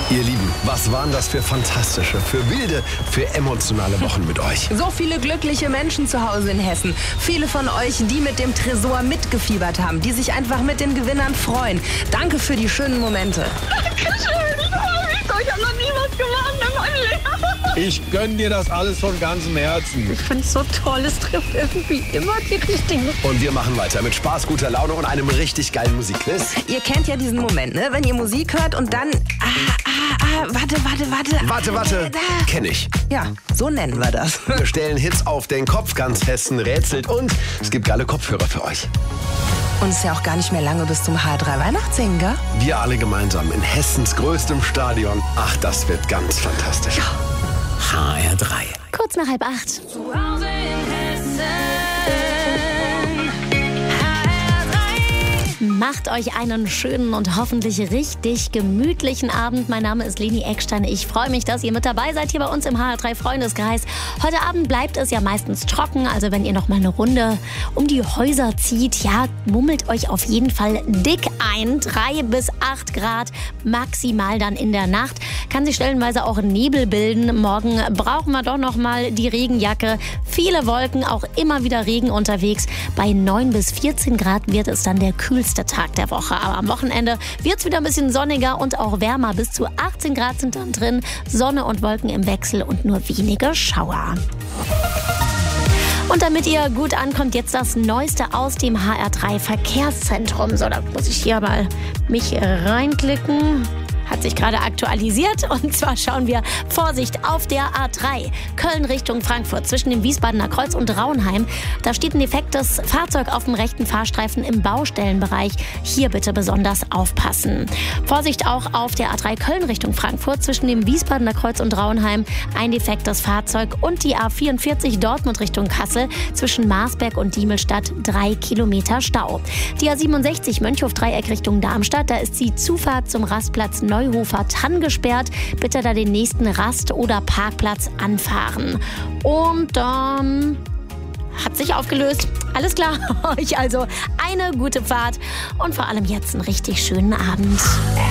Ihr Lieben, was waren das für fantastische, für wilde, für emotionale Wochen mit euch? So viele glückliche Menschen zu Hause in Hessen. Viele von euch, die mit dem Tresor mitgefiebert haben, die sich einfach mit den Gewinnern freuen. Danke für die schönen Momente. Dankeschön. Ich habe noch nie was gewonnen in meinem Leben. Ich gönne dir das alles von ganzem Herzen. Ich finde es so toll, es trifft irgendwie immer die richtigen. Und wir machen weiter mit Spaß, guter Laune und einem richtig geilen Musikquiz. Ihr kennt ja diesen Moment, ne? Wenn ihr Musik hört und dann... Warte. Kenn ich. Ja, so nennen wir das. Wir stellen Hits auf den Kopf, ganz Hessen rätselt und es gibt geile Kopfhörer für euch. Und es ist ja auch gar nicht mehr lange bis zum H3 Weihnachtssingen, gell? Wir alle gemeinsam in Hessens größtem Stadion. Ach, das wird ganz fantastisch. HR3. Kurz nach 7:30. Zu Hause in Hessen. Macht euch einen schönen und hoffentlich richtig gemütlichen Abend. Mein Name ist Leni Eckstein. Ich freue mich, dass ihr mit dabei seid hier bei uns im HR3 Freundeskreis. Heute Abend bleibt es ja meistens trocken. Also wenn ihr noch mal eine Runde um die Häuser zieht, ja, mummelt euch auf jeden Fall dick ein. 3 bis 8 Grad maximal dann in der Nacht. Kann sich stellenweise auch Nebel bilden. Morgen brauchen wir doch noch mal die Regenjacke. Viele Wolken, auch immer wieder Regen unterwegs. Bei 9 bis 14 Grad wird es dann der kühlste Tag der Woche. Aber am Wochenende wird es wieder ein bisschen sonniger und auch wärmer. Bis zu 18 Grad sind dann drin. Sonne und Wolken im Wechsel und nur wenige Schauer. Und damit ihr gut ankommt, jetzt das Neueste aus dem HR3 Verkehrszentrum. So, da muss ich hier mal mich reinklicken. Hat sich gerade aktualisiert und zwar schauen wir, Vorsicht, auf der A3, Köln Richtung Frankfurt, zwischen dem Wiesbadener Kreuz und Rauenheim. Da steht ein defektes Fahrzeug auf dem rechten Fahrstreifen im Baustellenbereich. Hier bitte besonders aufpassen. Vorsicht auch auf der A3 Köln Richtung Frankfurt, zwischen dem Wiesbadener Kreuz und Rauenheim, ein defektes Fahrzeug und die A44 Dortmund Richtung Kassel, zwischen Marsberg und Diemelstadt 3 Kilometer Stau. Die A67 Mönchhof-Dreieck Richtung Darmstadt, da ist die Zufahrt zum Rastplatz Neuhofer-Tann gesperrt. Bitte da den nächsten Rast- oder Parkplatz anfahren. Und dann hat sich aufgelöst. Alles klar, euch also eine gute Fahrt und vor allem jetzt einen richtig schönen Abend.